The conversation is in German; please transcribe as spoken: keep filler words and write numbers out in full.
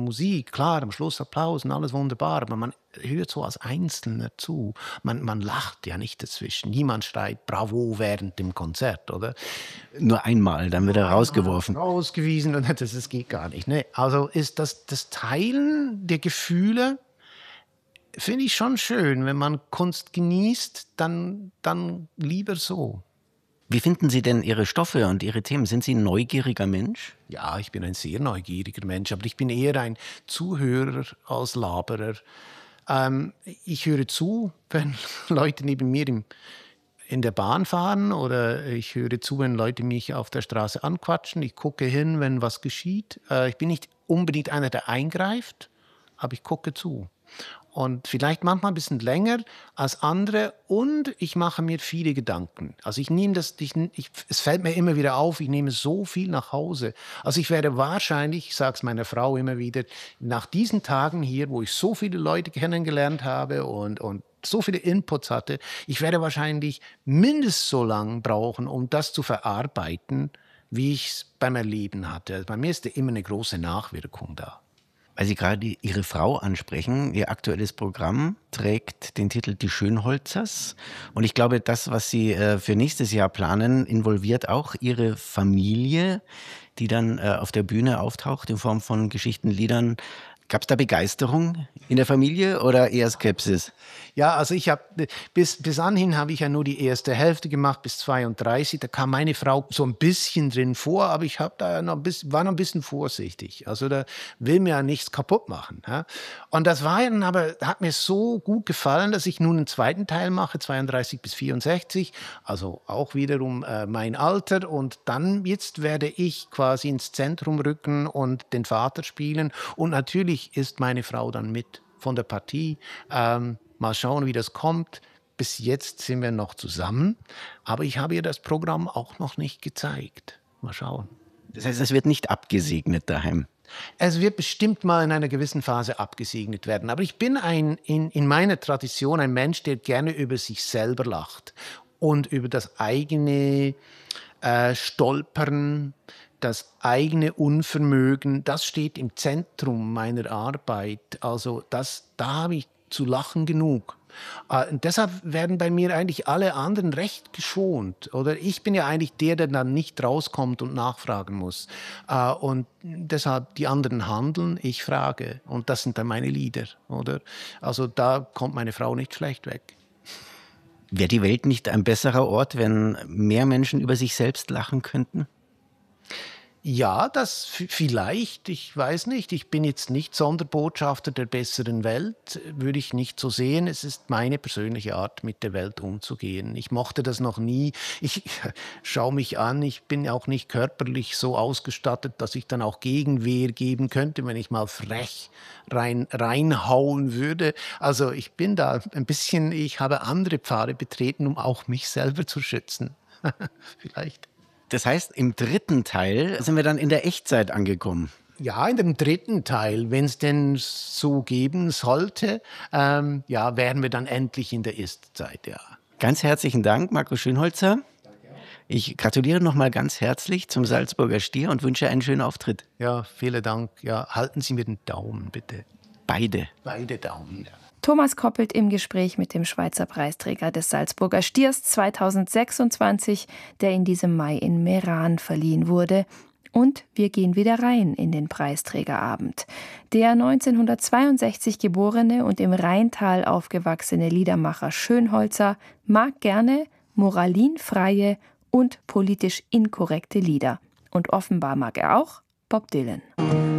Musik, klar, am Schluss Applaus und alles wunderbar, aber man hört so als Einzelner zu. Man, man lacht ja nicht dazwischen. Niemand schreit Bravo während dem Konzert, oder? Nur einmal, dann wird er rausgeworfen. Rausgewiesen und das, das geht gar nicht. Ne? Also ist das, das Teilen der Gefühle, finde ich schon schön. Wenn man Kunst genießt, dann, dann lieber so. Wie finden Sie denn Ihre Stoffe und Ihre Themen? Sind Sie ein neugieriger Mensch? Ja, ich bin ein sehr neugieriger Mensch, aber ich bin eher ein Zuhörer als Laberer. Ähm, ich höre zu, wenn Leute neben mir im, in der Bahn fahren, oder ich höre zu, wenn Leute mich auf der Straße anquatschen. Ich gucke hin, wenn was geschieht. Äh, ich bin nicht unbedingt einer, der eingreift, aber ich gucke zu. Und vielleicht manchmal ein bisschen länger als andere, und ich mache mir viele Gedanken. Also ich nehme das, ich, ich, es fällt mir immer wieder auf, ich nehme so viel nach Hause. Also ich werde wahrscheinlich, ich sage es meiner Frau immer wieder, nach diesen Tagen hier, wo ich so viele Leute kennengelernt habe und, und so viele Inputs hatte, ich werde wahrscheinlich mindestens so lange brauchen, um das zu verarbeiten, wie ich es beim Erleben hatte. Also bei mir ist da immer eine große Nachwirkung da. Weil Sie gerade Ihre Frau ansprechen, Ihr aktuelles Programm trägt den Titel Die Schönholzers. Und ich glaube, das, was Sie äh, für nächstes Jahr planen, involviert auch Ihre Familie, die dann äh, auf der Bühne auftaucht in Form von Geschichten, Liedern. Gab es da Begeisterung in der Familie oder eher Skepsis? Ja, also ich habe bis, bis anhin habe ich ja nur die erste Hälfte gemacht, bis zweiunddreißig. Da kam meine Frau so ein bisschen drin vor, aber ich habe da noch ein bisschen, war noch ein bisschen vorsichtig. Also da will mir ja nichts kaputt machen. Ja? Und das war dann aber, hat mir so gut gefallen, dass ich nun einen zweiten Teil mache, zweiunddreißig bis vierundsechzig. Also auch wiederum äh, mein Alter. Und dann jetzt werde ich quasi ins Zentrum rücken und den Vater spielen. Und natürlich ist meine Frau dann mit von der Partie. Ähm, Mal schauen, wie das kommt. Bis jetzt sind wir noch zusammen, aber ich habe ihr das Programm auch noch nicht gezeigt. Mal schauen. Das heißt, es wird nicht abgesegnet daheim? Es wird bestimmt mal in einer gewissen Phase abgesegnet werden. Aber ich bin ein, in, in meiner Tradition ein Mensch, der gerne über sich selber lacht und über das eigene äh, Stolpern, das eigene Unvermögen. Das steht im Zentrum meiner Arbeit. Also das, da habe ich zu lachen genug. Äh, und deshalb werden bei mir eigentlich alle anderen recht geschont. Oder ich bin ja eigentlich der, der dann nicht rauskommt und nachfragen muss. Äh, und deshalb die anderen handeln, ich frage. Und das sind dann meine Lieder. Oder? Also da kommt meine Frau nicht schlecht weg. Wäre die Welt nicht ein besserer Ort, wenn mehr Menschen über sich selbst lachen könnten? Ja, das f- vielleicht, ich weiß nicht. Ich bin jetzt nicht Sonderbotschafter der besseren Welt, würde ich nicht so sehen. Es ist meine persönliche Art, mit der Welt umzugehen. Ich mochte das noch nie. Ich schaue mich an, ich bin auch nicht körperlich so ausgestattet, dass ich dann auch Gegenwehr geben könnte, wenn ich mal frech rein, reinhauen würde. Also ich bin da ein bisschen, ich habe andere Pfade betreten, um auch mich selber zu schützen. Vielleicht. Das heißt, im dritten Teil sind wir dann in der Echtzeit angekommen. Ja, in dem dritten Teil, wenn es denn so geben sollte, ähm, ja, wären wir dann endlich in der Ist-Zeit, ja. Ganz herzlichen Dank, Markus Schönholzer. Ich gratuliere nochmal ganz herzlich zum Salzburger Stier und wünsche einen schönen Auftritt. Ja, vielen Dank. Ja, halten Sie mir den Daumen, bitte. Beide. Beide Daumen, ja. Thomas Koppelt im Gespräch mit dem Schweizer Preisträger des Salzburger Stiers zweitausendsechsundzwanzig, der in diesem Mai in Meran verliehen wurde. Und wir gehen wieder rein in den Preisträgerabend. Der neunzehnhundertzweiundsechzig geborene und im Rheintal aufgewachsene Liedermacher Schönholzer mag gerne moralinfreie und politisch inkorrekte Lieder. Und offenbar mag er auch Bob Dylan.